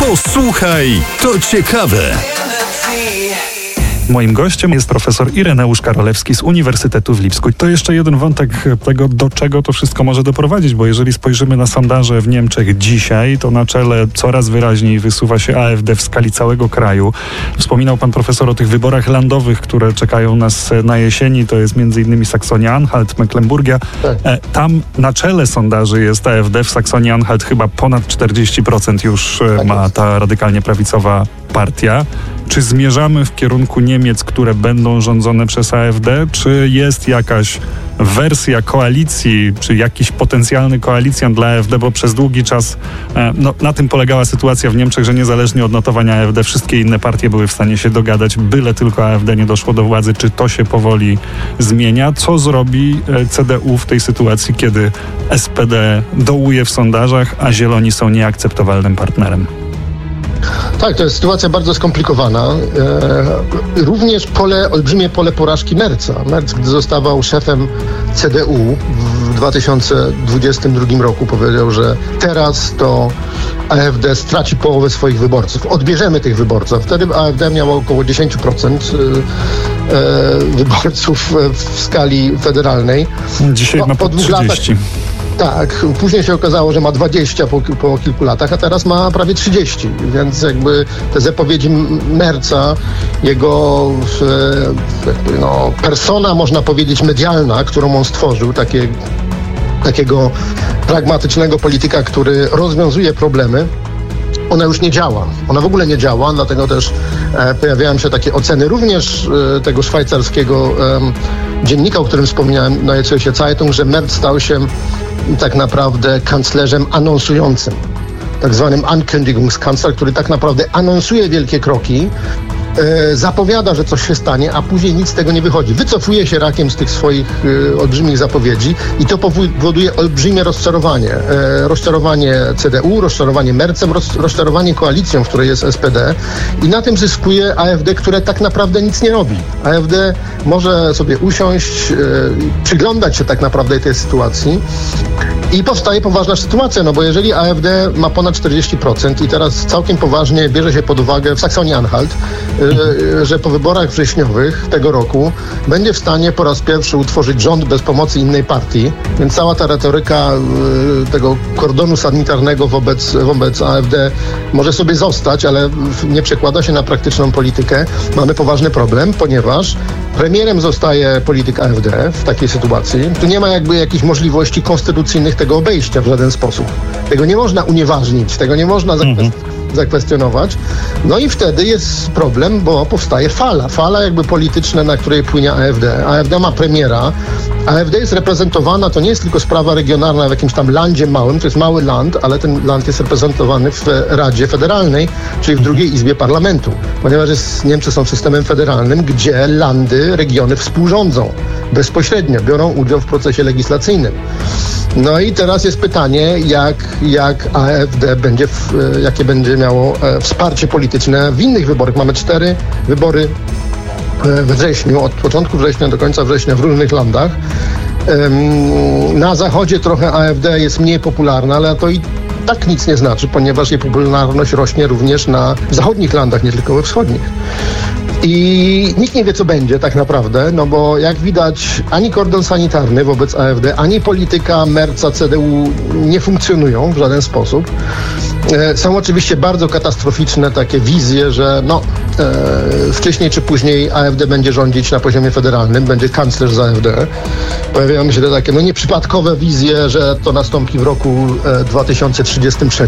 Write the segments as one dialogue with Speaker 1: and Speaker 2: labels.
Speaker 1: Posłuchaj, to ciekawe.
Speaker 2: Moim gościem jest profesor Ireneusz Karolewski z Uniwersytetu w Lipsku. To jeszcze jeden wątek tego, do czego to wszystko może doprowadzić, bo jeżeli spojrzymy na sondaże w Niemczech dzisiaj, to na czele coraz wyraźniej wysuwa się AfD w skali całego kraju. Wspominał pan profesor o tych wyborach landowych, które czekają nas na jesieni. To jest m.in. Saksonia-Anhalt, Mecklenburgia. Tam na czele sondaży jest AfD, w Saksonia-Anhalt chyba ponad 40% już ma ta radykalnie prawicowa partia. Czy zmierzamy w kierunku Niemiec, które będą rządzone przez AfD, czy jest jakaś wersja koalicji, czy jakiś potencjalny koalicjant dla AfD, bo przez długi czas na tym polegała sytuacja w Niemczech, że niezależnie od notowania AfD wszystkie inne partie były w stanie się dogadać, byle tylko AfD nie doszło do władzy. Czy to się powoli zmienia? Co zrobi CDU w tej sytuacji, kiedy SPD dołuje w sondażach, a Zieloni są nieakceptowalnym partnerem?
Speaker 3: Tak, to jest sytuacja bardzo skomplikowana. Również olbrzymie pole porażki Merza. Merz, gdy zostawał szefem CDU w 2022 roku, powiedział, że teraz to AfD straci połowę swoich wyborców. Odbierzemy tych wyborców. Wtedy AfD miało około 10% wyborców w skali federalnej.
Speaker 2: Dzisiaj ma po 30.
Speaker 3: Tak, później się okazało, że ma 20 po kilku latach, a teraz ma prawie 30, więc jakby te zapowiedzi Merza, jego persona, można powiedzieć, medialna, którą on stworzył, takiego pragmatycznego polityka, który rozwiązuje problemy, ona już nie działa. Ona w ogóle nie działa, dlatego też pojawiają się takie oceny również tego szwajcarskiego dziennika, o którym wspomniałem na Süddeutsche Zeitung, że Merz stał się tak naprawdę kanclerzem anonsującym, tak zwanym Ankündigungskancler, który tak naprawdę anonsuje wielkie kroki, zapowiada, że coś się stanie, a później nic z tego nie wychodzi. Wycofuje się rakiem z tych swoich olbrzymich zapowiedzi i to powoduje olbrzymie rozczarowanie. Rozczarowanie CDU, rozczarowanie Merzem, rozczarowanie koalicją, w której jest SPD i na tym zyskuje AfD, które tak naprawdę nic nie robi. AfD może sobie usiąść, przyglądać się tak naprawdę tej sytuacji i powstaje poważna sytuacja, no bo jeżeli AfD ma ponad 40% i teraz całkiem poważnie bierze się pod uwagę w Saksonii-Anhalt, że po wyborach wrześniowych tego roku będzie w stanie po raz pierwszy utworzyć rząd bez pomocy innej partii, więc cała ta retoryka tego kordonu sanitarnego wobec AfD może sobie zostać, ale nie przekłada się na praktyczną politykę. Mamy poważny problem, ponieważ premierem zostaje polityk AfD w takiej sytuacji. Tu nie ma jakby jakichś możliwości konstytucyjnych tego obejścia w żaden sposób. Tego nie można unieważnić, tego nie można zakwestionować. No i wtedy jest problem, bo powstaje fala jakby polityczna, na której płynie AfD. AfD ma premiera. AfD jest reprezentowana, to nie jest tylko sprawa regionalna w jakimś tam landzie małym, to jest mały land, ale ten land jest reprezentowany w Radzie Federalnej, czyli w drugiej izbie parlamentu, ponieważ Niemcy są systemem federalnym, gdzie landy, regiony współrządzą bezpośrednio, biorą udział w procesie legislacyjnym. No i teraz jest pytanie, jak AfD jakie będzie miało wsparcie polityczne w innych wyborach. Mamy 4 wybory we wrześniu, od początku września do końca września w różnych landach. Na zachodzie trochę AfD jest mniej popularna, ale to i tak nic nie znaczy, ponieważ jej popularność rośnie również w zachodnich landach, nie tylko we wschodnich. I nikt nie wie, co będzie tak naprawdę, no bo jak widać, ani kordon sanitarny wobec AfD, ani polityka Merza, CDU nie funkcjonują w żaden sposób. Są oczywiście bardzo katastroficzne takie wizje, że wcześniej czy później AfD będzie rządzić na poziomie federalnym, będzie kanclerz z AfD. Pojawiają się te takie nieprzypadkowe wizje, że to nastąpi w roku 2033.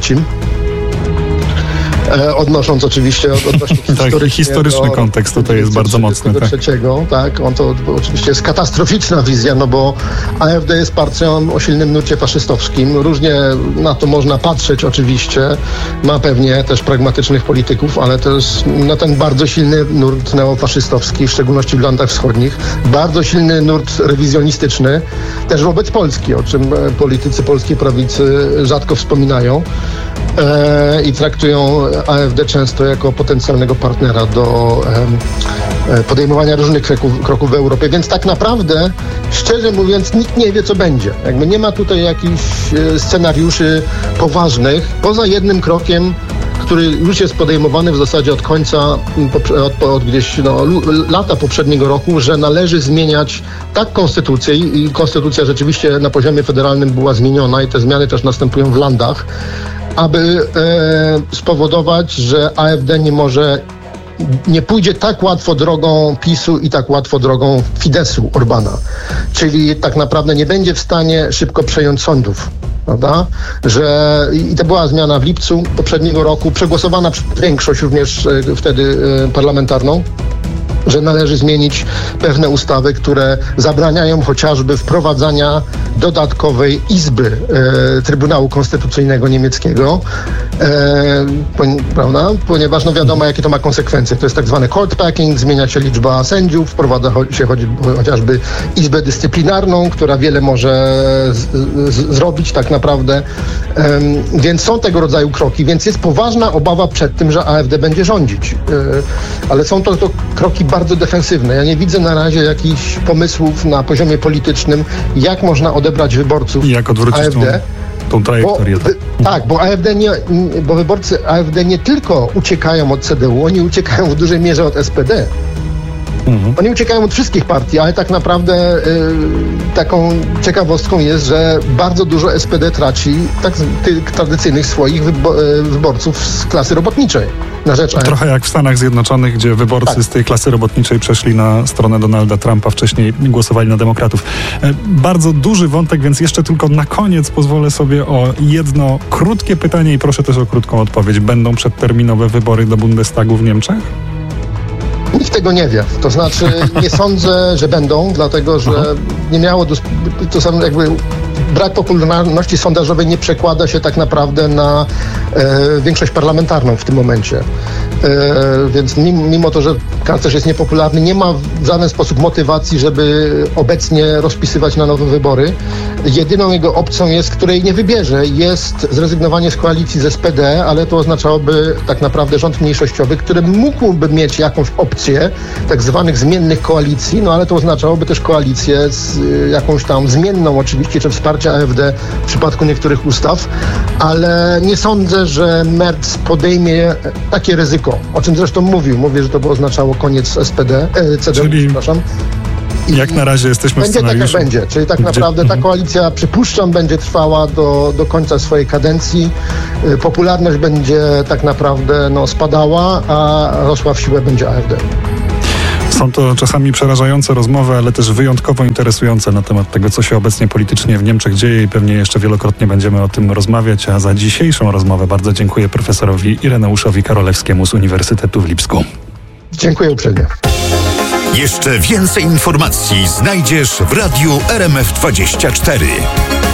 Speaker 3: Odnosząc oczywiście
Speaker 2: historyczny kontekst tutaj jest bardzo mocny.
Speaker 3: Tak, to oczywiście jest katastroficzna wizja, no bo AfD jest partią o silnym nurcie faszystowskim. Różnie na to można patrzeć oczywiście. Ma pewnie też pragmatycznych polityków, ale to jest ten bardzo silny nurt neofaszystowski, w szczególności w landach wschodnich. Bardzo silny nurt rewizjonistyczny, też wobec Polski, o czym politycy polskiej prawicy rzadko wspominają. I traktują AfD często jako potencjalnego partnera do podejmowania różnych kroków w Europie, więc tak naprawdę, szczerze mówiąc, nikt nie wie, co będzie. Nie ma tutaj jakichś scenariuszy poważnych, poza jednym krokiem, który już jest podejmowany w zasadzie od końca, od gdzieś lata poprzedniego roku, że należy zmieniać tak konstytucję i konstytucja rzeczywiście na poziomie federalnym była zmieniona i te zmiany też następują w landach, aby spowodować, że AfD nie pójdzie tak łatwo drogą PiS-u i tak łatwo drogą Fidesu Orbana. Czyli tak naprawdę nie będzie w stanie szybko przejąć sądów. Prawda? I to była zmiana w lipcu poprzedniego roku, przegłosowana przez większość również wtedy parlamentarną, że należy zmienić pewne ustawy, które zabraniają chociażby wprowadzania dodatkowej izby Trybunału Konstytucyjnego niemieckiego, prawda? Ponieważ wiadomo, jakie to ma konsekwencje. To jest tak zwany court packing, zmienia się liczba sędziów, wprowadza się chociażby izbę dyscyplinarną, która wiele może zrobić tak naprawdę. Więc są tego rodzaju kroki, więc jest poważna obawa przed tym, że AfD będzie rządzić. Ale są to kroki bardzo defensywne. Ja nie widzę na razie jakichś pomysłów na poziomie politycznym, jak można odebrać wyborców
Speaker 2: i jak odwrócić
Speaker 3: AfD.
Speaker 2: Tą trajektorię.
Speaker 3: Bo wyborcy AfD nie tylko uciekają od CDU, oni uciekają w dużej mierze od SPD. Oni uciekają od wszystkich partii, ale tak naprawdę taką ciekawostką jest, że bardzo dużo SPD traci tych tradycyjnych swoich wyborców z klasy robotniczej na rzecz AfD.
Speaker 2: Trochę jak w Stanach Zjednoczonych, gdzie wyborcy z tej klasy robotniczej przeszli na stronę Donalda Trumpa, wcześniej głosowali na demokratów. Bardzo duży wątek, więc jeszcze tylko na koniec pozwolę sobie o jedno krótkie pytanie i proszę też o krótką odpowiedź. Będą przedterminowe wybory do Bundestagu w Niemczech?
Speaker 3: Nikt tego nie wie. To znaczy nie sądzę, że będą, dlatego że nie miało... To są jakby... Brak popularności sondażowej nie przekłada się tak naprawdę na większość parlamentarną w tym momencie. Więc mimo to, że kanclerz jest niepopularny, nie ma w żaden sposób motywacji, żeby obecnie rozpisywać na nowe wybory. Jedyną jego opcją jest, której nie wybierze, jest zrezygnowanie z koalicji z SPD, ale to oznaczałoby tak naprawdę rząd mniejszościowy, który mógłby mieć jakąś opcję tak zwanych zmiennych koalicji, ale to oznaczałoby też koalicję z jakąś tam zmienną oczywiście, czy wsparcie AfD w przypadku niektórych ustaw, ale nie sądzę, że Merz podejmie takie ryzyko, o czym zresztą mówił. Mówię, że to by oznaczało koniec CDU, przepraszam.
Speaker 2: Jak na razie jesteśmy w scenariuszu.
Speaker 3: Będzie tak, jak będzie. Czyli tak naprawdę ta koalicja, przypuszczam, będzie trwała do końca swojej kadencji. Popularność będzie tak naprawdę spadała, a rosła w siłę będzie AfD.
Speaker 2: Są to czasami przerażające rozmowy, ale też wyjątkowo interesujące na temat tego, co się obecnie politycznie w Niemczech dzieje i pewnie jeszcze wielokrotnie będziemy o tym rozmawiać. A za dzisiejszą rozmowę bardzo dziękuję profesorowi Ireneuszowi Karolewskiemu z Uniwersytetu w Lipsku.
Speaker 3: Dziękuję uprzejmie.
Speaker 1: Jeszcze więcej informacji znajdziesz w radiu RMF24.